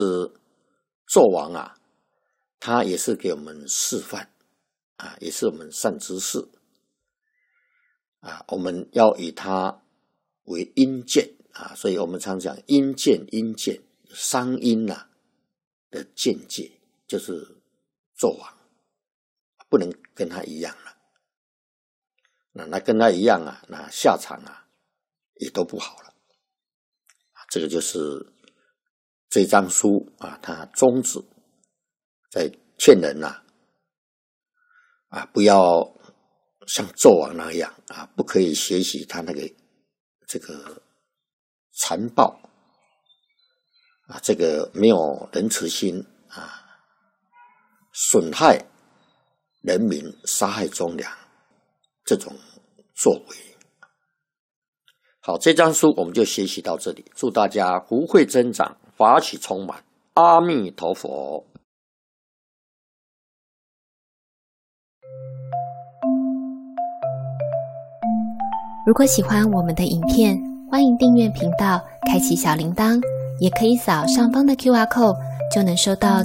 纣王啊，他也是给我们示范啊，也是我们善知识啊，我们要以他为阴鉴啊，所以我们常讲阴鉴，商阴啊的见解，就是纣王不能跟他一样了。那跟他一样啊，那下场啊也都不好了。这个就是这张书啊，它宗旨在劝人不要像纣王那样啊，不可以学习他这个残暴啊，这个没有仁慈心啊，损害人民、杀害忠良这种作为。好，这张书我们就学习到这里，祝大家福慧增长，法喜充满，阿弥陀佛。 如果喜欢我们的影片，欢迎订阅频道，开启小铃铛，也可以扫上方的 QR code，就能收到